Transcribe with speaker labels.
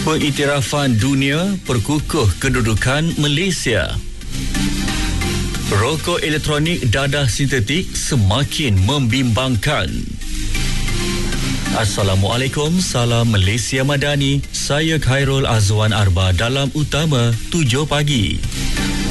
Speaker 1: Pengiktirafan dunia perkukuh kedudukan Malaysia. Rokok elektronik dadah sintetik semakin membimbangkan. Assalamualaikum, salam Malaysia Madani. Saya Khairul Azwan Arba dalam Utama 7 pagi.